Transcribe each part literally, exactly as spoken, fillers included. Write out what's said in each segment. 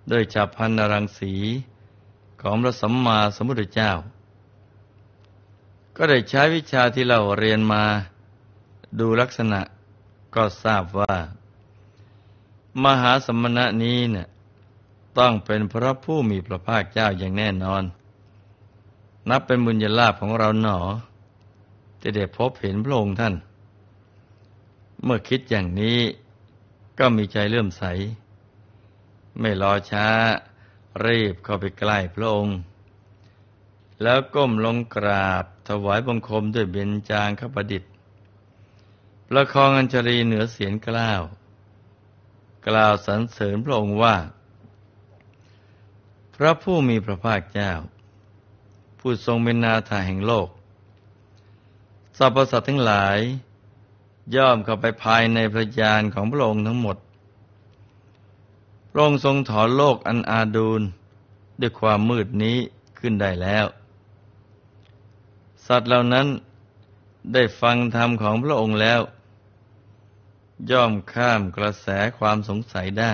ด้วยฉัพพรรณรังสีของพระสัมมาสัมพุทธเจ้าก็ได้ใช้วิชาที่เราเรียนมาดูลักษณะก็ทราบว่ามหาสมณะนี้เนี่ยต้องเป็นพระผู้มีพระภาคเจ้าอย่างแน่นอนนับเป็นบุญญาลาภของเราหนอที่ได้พบเห็นพระองค์ท่านเมื่อคิดอย่างนี้ก็มีใจเลื่อมใสไม่รอช้ารีบเข้าไปใกล้พระองค์แล้วก้มลงกราบถวายบังคมด้วยเบญจางคประดิษฐ์ประคองอัญชลีเหนือเสียรกล้าวกล่าวสรรเสริญพระองค์ว่าพระผู้มีพระภาคเจ้าผู้ทรงเป็นนาถาแห่งโลกสรรพสัตว์ทั้งหลายย่อมเข้าไปภายในพระญาณของพระองค์ทั้งหมดพระองค์ทรงถอนโลกอันอาดูลด้วยความมืดนี้ขึ้นได้แล้วสัตว์เหล่านั้นได้ฟังธรรมของพระองค์แล้วย่อมข้ามกระแสความสงสัยได้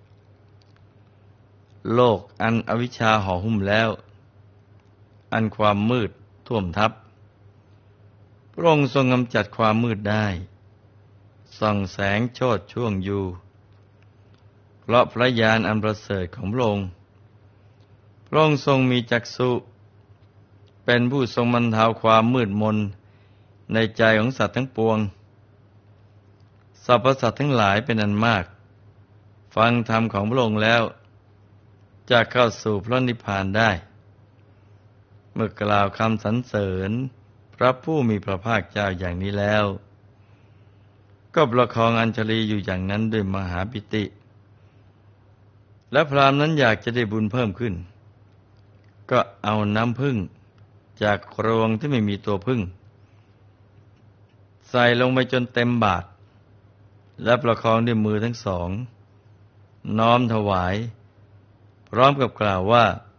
โลกอันอวิชชาห่อหุ้มแล้วอันความมืดท่วมทับพระองค์ทรงกำจัดความมืดได้ส่องแสงโชติช่วงอยู่เพราะพระญาณอันประเสริฐของพระองค์พระองค์ทรงมีจักษุเป็นผู้ทรงบรรเทาความมืดมนในใจของสัตว์ทั้งปวงสรรพสัตว์ทั้งหลายเป็นอันมากฟังธรรมของพระองค์แล้วจะเข้าสู่พระนิพพานได้เมื่อกล่าวคำสรรเสริญพระผู้มีพระภาคเจ้าอย่างนี้แล้วก็ประคองอัญชลีอยู่อย่างนั้นด้วยมหาปิติและพราหมณ์นั้นอยากจะได้บุญเพิ่มขึ้นก็เอาน้ำผึ้งจากโครงที่ไม่มีตัวผึ้งใส่ลงไปจนเต็มบาตรและประคองด้วยมือทั้งสองน้อมถวายพร้อมกับกล่าวว่า